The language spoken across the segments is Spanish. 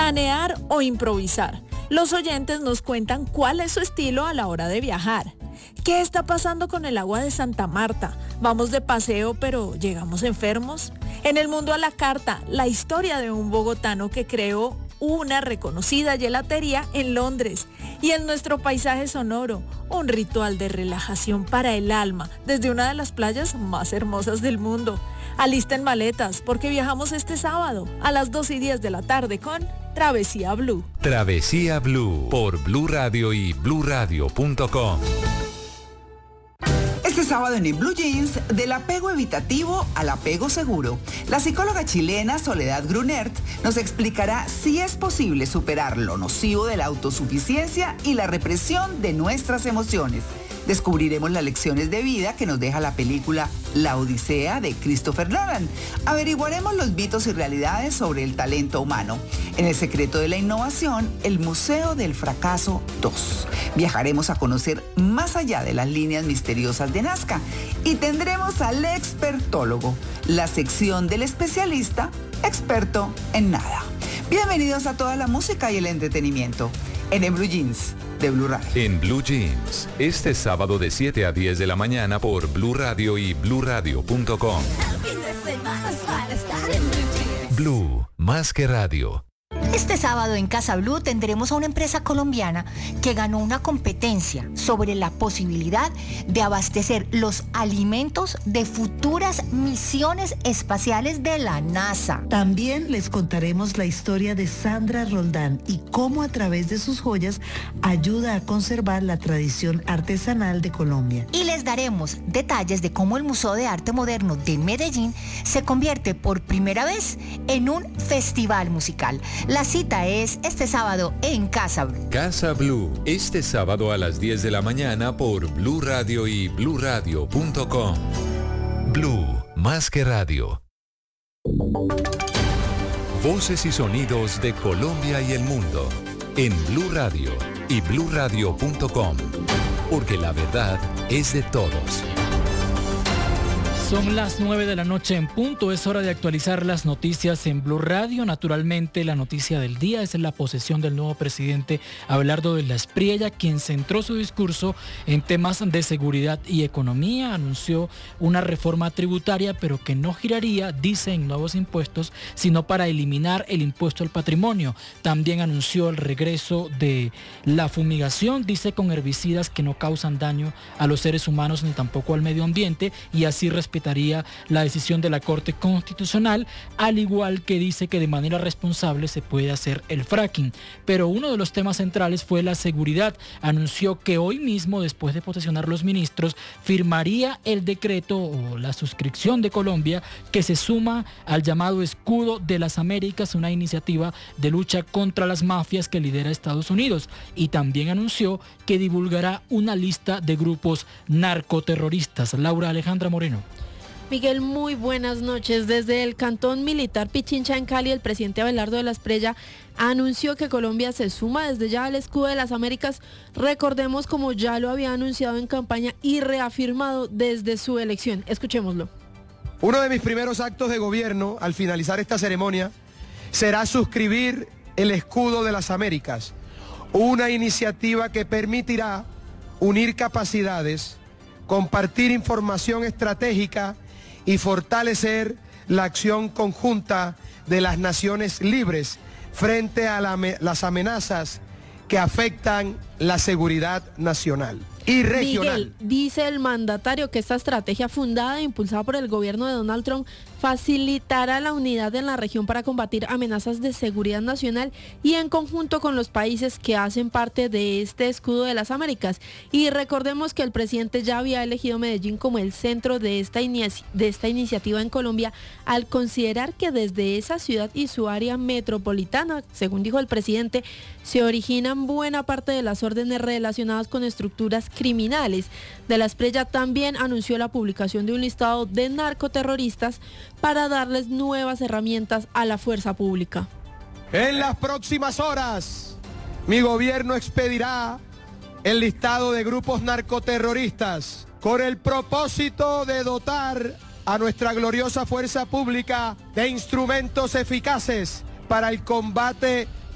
planear o improvisar. Los oyentes nos cuentan cuál es su estilo a la hora de viajar. ¿Qué está pasando con el agua de Santa Marta? ¿Vamos de paseo pero llegamos enfermos? En el mundo a la carta, la historia de un bogotano que creó una reconocida gelatería en Londres. Y en nuestro paisaje sonoro, un ritual de relajación para el alma desde una de las playas más hermosas del mundo. Alisten maletas porque viajamos este sábado a las 2:10 de la tarde con Travesía Blue. Travesía Blue por Blue Radio y bluradio.com. Este sábado en Blue Jeans, del apego evitativo al apego seguro. La psicóloga chilena Soledad Grunert nos explicará si es posible superar lo nocivo de la autosuficiencia y la represión de nuestras emociones. Descubriremos las lecciones de vida que nos deja la película La Odisea de Christopher Nolan. Averiguaremos los mitos y realidades sobre el talento humano. En El secreto de la innovación, el Museo del Fracaso 2. Viajaremos a conocer más allá de las líneas misteriosas de Nazca y tendremos al expertólogo, la sección del especialista experto en nada. Bienvenidos a toda la música y el entretenimiento en el Blue Jeans de Blue Radio. En Blue Jeans, este sábado de 7 a 10 de la mañana por Blue Radio y bluradio.com. Blue, más que radio. Este sábado en Casa Blue tendremos a una empresa colombiana que ganó una competencia sobre la posibilidad de abastecer los alimentos de futuras misiones espaciales de la NASA. También les contaremos la historia de Sandra Roldán y cómo a través de sus joyas ayuda a conservar la tradición artesanal de Colombia. Y les daremos detalles de cómo el Museo de Arte Moderno de Medellín se convierte por primera vez en un festival musical. La cita es este sábado en Casa Blue. Casa Blue, este sábado a las 10 de la mañana por Blue Radio y bluradio.com. Blue, más que radio. Voces y sonidos de Colombia y el mundo en Blue Radio y bluradio.com. Porque la verdad es de todos. Son las 9 de la noche en punto, es hora de actualizar las noticias en Blue Radio. Naturalmente, la noticia del día es la posesión del nuevo presidente Abelardo de la Espriella, quien centró su discurso en temas de seguridad y economía. Anunció una reforma tributaria, pero que no giraría, dice, en nuevos impuestos, sino para eliminar el impuesto al patrimonio. También anunció el regreso de la fumigación, dice, con herbicidas que no causan daño a los seres humanos ni tampoco al medio ambiente, y así respetaría la decisión de la Corte Constitucional, al igual que dice que de manera responsable se puede hacer el fracking. Pero uno de los temas centrales fue la seguridad. Anunció que hoy mismo, después de posesionar los ministros, firmaría el decreto o la suscripción de Colombia que se suma al llamado Escudo de las Américas, una iniciativa de lucha contra las mafias que lidera Estados Unidos. Y también anunció que divulgará una lista de grupos narcoterroristas. Laura Alejandra Moreno. Miguel, muy buenas noches. Desde el Cantón Militar Pichincha en Cali, el presidente Abelardo de la Espriella anunció que Colombia se suma desde ya al Escudo de las Américas. Recordemos, como ya lo había anunciado en campaña y reafirmado desde su elección. Escuchémoslo. Uno de mis primeros actos de gobierno al finalizar esta ceremonia será suscribir el Escudo de las Américas, una iniciativa que permitirá unir capacidades, compartir información estratégica y fortalecer la acción conjunta de las naciones libres frente a las amenazas que afectan la seguridad nacional y regional. Miguel, dice el mandatario que esta estrategia fundada e impulsada por el gobierno de Donald Trump facilitará la unidad en la región para combatir amenazas de seguridad nacional y en conjunto con los países que hacen parte de este Escudo de las Américas. Y recordemos que el presidente ya había elegido Medellín como el centro de esta iniciativa en Colombia, al considerar que desde esa ciudad y su área metropolitana, según dijo el presidente, se originan buena parte de las órdenes relacionadas con estructuras criminales. De la Espriella también anunció la publicación de un listado de narcoterroristas para darles nuevas herramientas a la fuerza pública. En las próximas horas, mi gobierno expedirá el listado de grupos narcoterroristas con el propósito de dotar a nuestra gloriosa fuerza pública de instrumentos eficaces para el combate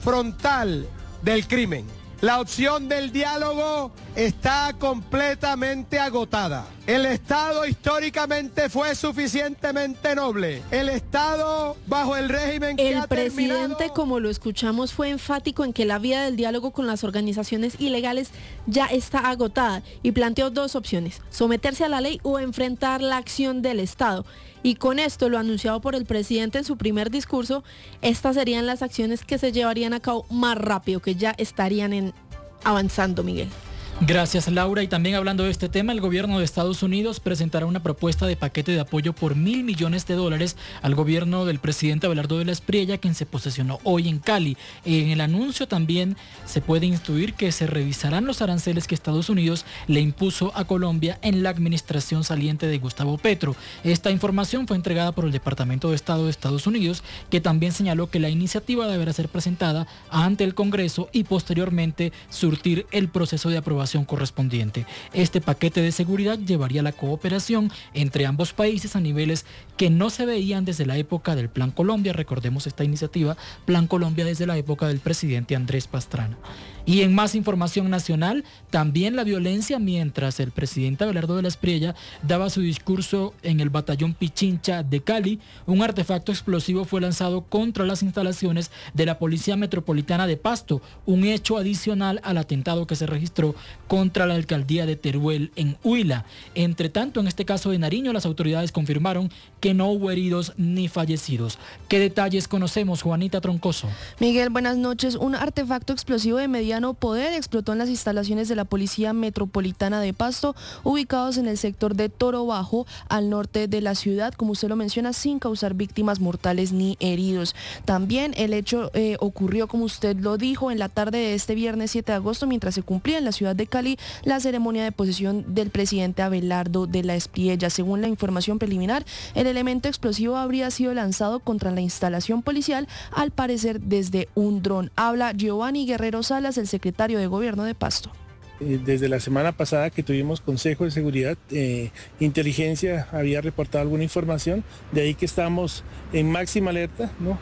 frontal del crimen. La opción del diálogo está completamente agotada. El Estado históricamente fue suficientemente noble. El Estado bajo el régimen que el presidente, como lo escuchamos, fue enfático en que la vía del diálogo con las organizaciones ilegales ya está agotada y planteó dos opciones: someterse a la ley o enfrentar la acción del Estado. Y con esto, lo anunciado por el presidente en su primer discurso, estas serían las acciones que se llevarían a cabo más rápido, que ya estarían avanzando, Miguel. Gracias, Laura. Y también hablando de este tema, el gobierno de Estados Unidos presentará una propuesta de paquete de apoyo por $1.000 millones al gobierno del presidente Abelardo de la Espriella, quien se posesionó hoy en Cali. En el anuncio también se puede instruir que se revisarán los aranceles que Estados Unidos le impuso a Colombia en la administración saliente de Gustavo Petro. Esta información fue entregada por el Departamento de Estado de Estados Unidos, que también señaló que la iniciativa deberá ser presentada ante el Congreso y posteriormente surtir el proceso de aprobación correspondiente. Este paquete de seguridad llevaría la cooperación entre ambos países a niveles que no se veían desde la época del Plan Colombia. Recordemos esta iniciativa, Plan Colombia, desde la época del presidente Andrés Pastrana. Y en más información nacional, también la violencia mientras el presidente Abelardo de la Espriella daba su discurso en el batallón Pichincha de Cali. Un artefacto explosivo fue lanzado contra las instalaciones de la Policía Metropolitana de Pasto, un hecho adicional al atentado que se registró contra la alcaldía de Teruel en Huila. Entre tanto, en este caso de Nariño, las autoridades confirmaron que no hubo heridos ni fallecidos. ¿Qué detalles conocemos, Juanita Troncoso? Miguel, buenas noches. Un artefacto explosivo de mediano poder explotó en las instalaciones de la Policía Metropolitana de Pasto, ubicados en el sector de Toro Bajo, al norte de la ciudad, como usted lo menciona, sin causar víctimas mortales ni heridos. También el hecho ocurrió, como usted lo dijo, en la tarde de este viernes 7 de agosto, mientras se cumplía en la ciudad de Cali la ceremonia de posesión del presidente Abelardo de la Espriella. Según la información preliminar, el elemento explosivo habría sido lanzado contra la instalación policial, al parecer desde un dron. Habla Giovanni Guerrero Salas, el secretario de Gobierno de Pasto. Desde la semana pasada que tuvimos Consejo de Seguridad, Inteligencia había reportado alguna información, de ahí que estamos en máxima alerta, ¿no?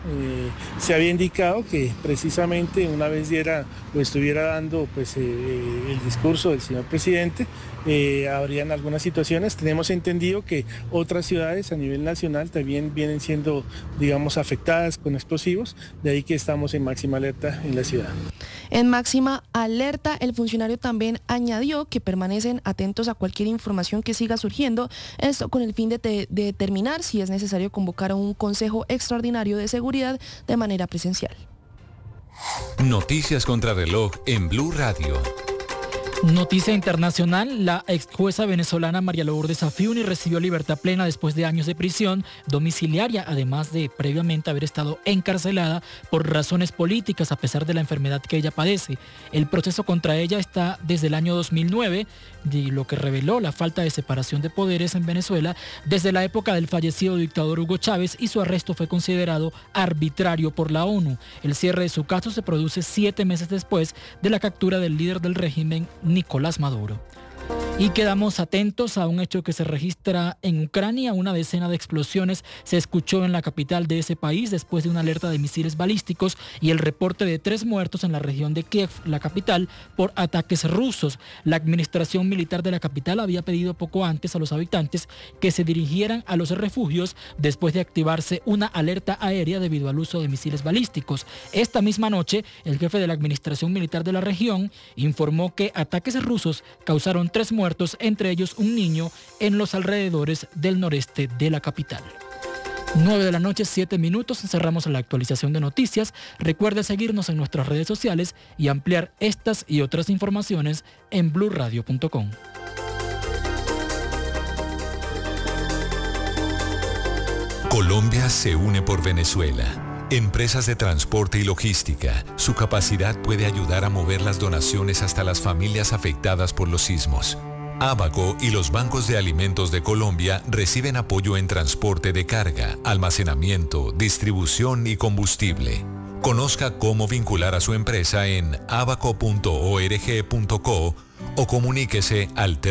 Se había indicado que precisamente una vez estuviera dando pues, el discurso del señor presidente, habrían algunas situaciones. Tenemos entendido que otras ciudades a nivel nacional también vienen siendo, digamos, afectadas con explosivos, de ahí que estamos en máxima alerta en la ciudad. En máxima alerta, el funcionario también añadió que permanecen atentos a cualquier información que siga surgiendo, esto con el fin de determinar si es necesario convocar a un consejo extraordinario de seguridad de manera presencial. Noticias contra reloj en Blue Radio. Noticia internacional: la ex jueza venezolana María Lourdes Afiuni recibió libertad plena después de años de prisión domiciliaria, además de previamente haber estado encarcelada por razones políticas a pesar de la enfermedad que ella padece. El proceso contra ella está desde el año 2009, lo que reveló la falta de separación de poderes en Venezuela desde la época del fallecido dictador Hugo Chávez, y su arresto fue considerado arbitrario por la ONU. El cierre de su caso se produce 7 meses después de la captura del líder del régimen, Nicolás Maduro. Y quedamos atentos a un hecho que se registra en Ucrania. Una decena de explosiones se escuchó en la capital de ese país después de una alerta de misiles balísticos y el reporte de 3 muertos en la región de Kiev, la capital, por ataques rusos. La administración militar de la capital había pedido poco antes a los habitantes que se dirigieran a los refugios después de activarse una alerta aérea debido al uso de misiles balísticos. Esta misma noche, el jefe de la administración militar de la región informó que ataques rusos causaron 3 muertos, entre ellos un niño, en los alrededores del noreste de la capital. 9 de la noche, 7 minutos, cerramos la actualización de noticias. Recuerde seguirnos en nuestras redes sociales y ampliar estas y otras informaciones en bluradio.com. Colombia se une por Venezuela. Empresas de transporte y logística. Su capacidad puede ayudar a mover las donaciones hasta las familias afectadas por los sismos. Abaco y los bancos de alimentos de Colombia reciben apoyo en transporte de carga, almacenamiento, distribución y combustible. Conozca cómo vincular a su empresa en abaco.org.co o comuníquese al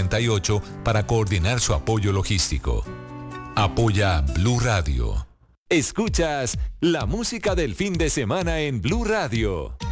316-245-7978 para coordinar su apoyo logístico. Apoya Blue Radio. Escuchas la música del fin de semana en Blue Radio.